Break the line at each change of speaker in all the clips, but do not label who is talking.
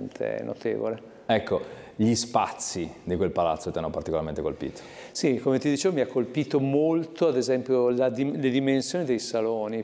veramente notevole.
Ecco, gli spazi di quel palazzo ti hanno particolarmente colpito?
Sì, come ti dicevo mi ha colpito molto ad esempio le dimensioni dei saloni,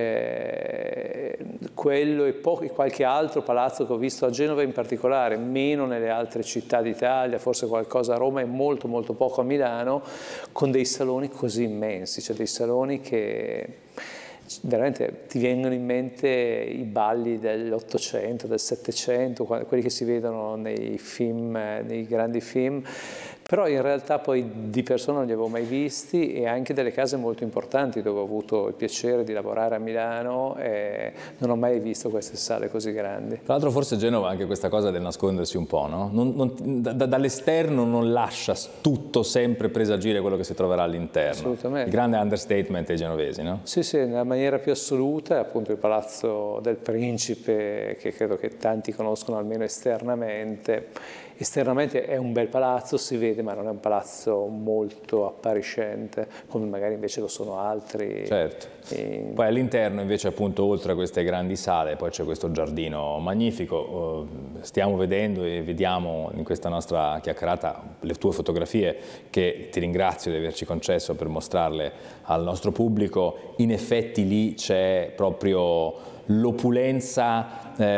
perché quello e qualche altro palazzo che ho visto a Genova in particolare, meno nelle altre città d'Italia, forse qualcosa a Roma e molto molto poco a Milano, con dei saloni così immensi, cioè dei saloni che veramente ti vengono in mente i balli dell'Ottocento, del Settecento, quelli che si vedono nei film, nei grandi film, però in realtà poi di persona non li avevo mai visti, e anche delle case molto importanti dove ho avuto il piacere di lavorare a Milano e non ho mai visto queste sale così grandi.
Tra l'altro forse Genova ha anche questa cosa del nascondersi un po', no? Dall'esterno non lascia tutto sempre presagire quello che si troverà all'interno.
Assolutamente.
Il grande understatement dei genovesi, no?
Sì, sì, nella maniera più assoluta è appunto il Palazzo del Principe, che credo che tanti conoscono almeno esternamente. Esternamente è un bel palazzo, si vede, ma non è un palazzo molto appariscente, come magari invece lo sono altri.
Certo. Poi all'interno invece, appunto, oltre a queste grandi sale, poi c'è questo giardino magnifico. Stiamo vedendo e vediamo in questa nostra chiacchierata le tue fotografie, che ti ringrazio di averci concesso per mostrarle al nostro pubblico. In effetti lì c'è proprio l'opulenza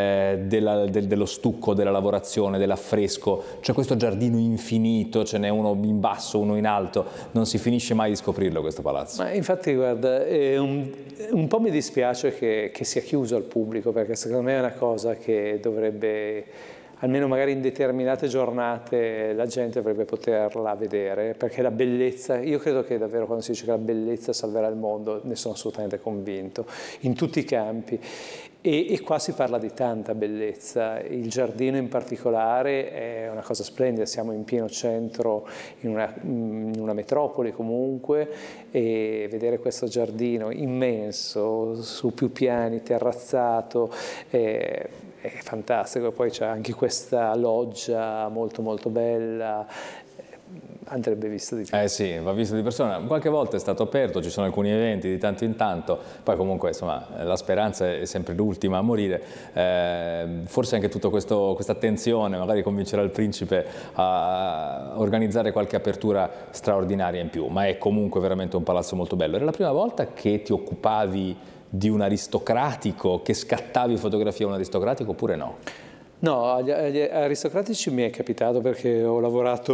dello stucco, della lavorazione, dell'affresco. C'è questo giardino infinito, ce n'è uno in basso, uno in alto, non si finisce mai di scoprirlo questo palazzo.
Ma infatti guarda, un po' mi dispiace che sia chiuso al pubblico, perché secondo me è una cosa che dovrebbe, almeno magari in determinate giornate, la gente dovrebbe poterla vedere, perché la bellezza, io credo che davvero quando si dice che la bellezza salverà il mondo, ne sono assolutamente convinto, in tutti i campi. E qua si parla di tanta bellezza, il giardino in particolare è una cosa splendida, siamo in pieno centro, in una metropoli comunque, e vedere questo giardino immenso, su più piani, terrazzato, è fantastico. Poi c'è anche questa loggia molto molto bella, andrebbe visto di più.
Sì, va visto di persona. Qualche volta è stato aperto, ci sono alcuni eventi di tanto in tanto, poi comunque insomma la speranza è sempre l'ultima a morire. Forse anche tutta questa attenzione magari convincerà il Principe a organizzare qualche apertura straordinaria in più, ma è comunque veramente un palazzo molto bello. Era la prima volta che ti occupavi di un aristocratico, che scattavi fotografia a un aristocratico, oppure no?
No, agli aristocratici mi è capitato perché ho lavorato,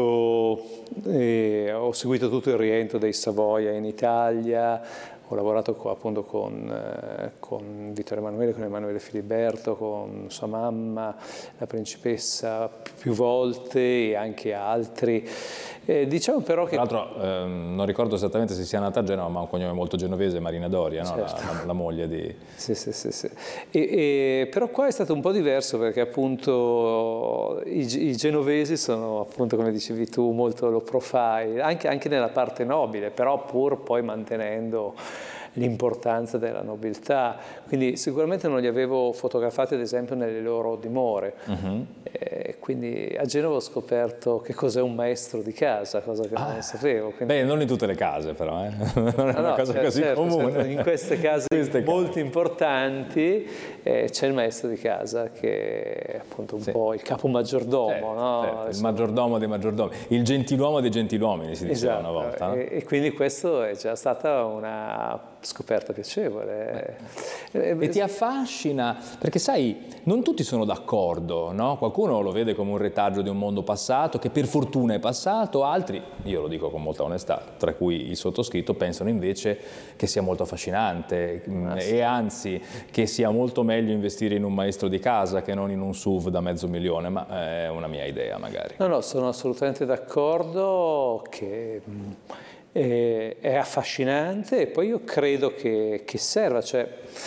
ho seguito tutto il rientro dei Savoia in Italia, ho lavorato appunto con Vittorio Emanuele, con Emanuele Filiberto, con sua mamma, la principessa, più volte, e anche altri. Diciamo però che...
Tra l'altro non ricordo esattamente se sia nata a Genova, ma ha un cognome molto genovese, Marina Doria, no?
Certo.
La moglie di...
Sì, sì, sì, sì. Però qua è stato un po' diverso, perché appunto i genovesi sono, appunto come dicevi tu, molto low profile, anche nella parte nobile, però pur poi mantenendo l'importanza della nobiltà, quindi sicuramente non li avevo fotografati ad esempio nelle loro dimore. Quindi a Genova ho scoperto che cos'è un maestro di casa, cosa che non sapevo. Quindi...
Beh, non in tutte le case però, non è una cosa così comune.
Certo. In queste case molto importanti c'è il maestro di casa, che è appunto un po' il capo maggiordomo, no?
Certo, il maggiordomo dei maggiordomi, il gentiluomo dei gentiluomini, si diceva una volta. No?
E quindi questo è già stata una scoperta piacevole.
E ti affascina, perché sai, non tutti sono d'accordo, no? Qualcuno lo vede come un retaggio di un mondo passato, che per fortuna è passato, altri, io lo dico con molta onestà, tra cui il sottoscritto, pensano invece che sia molto affascinante e anzi che sia molto meglio investire in un maestro di casa che non in un SUV da $500.000, ma è una mia idea magari.
No, sono assolutamente d'accordo che... è affascinante, e poi io credo che serva, cioè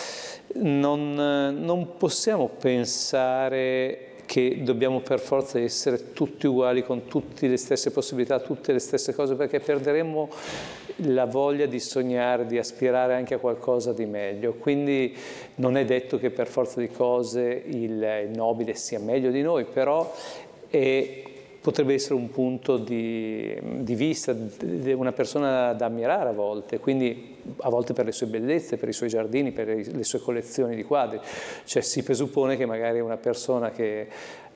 non possiamo pensare che dobbiamo per forza essere tutti uguali, con tutte le stesse possibilità, tutte le stesse cose, perché perderemo la voglia di sognare, di aspirare anche a qualcosa di meglio. Quindi non è detto che per forza di cose il nobile sia meglio di noi, però potrebbe essere un punto di vista, una persona da ammirare a volte, quindi a volte per le sue bellezze, per i suoi giardini, per le sue collezioni di quadri. Cioè si presuppone che magari una persona che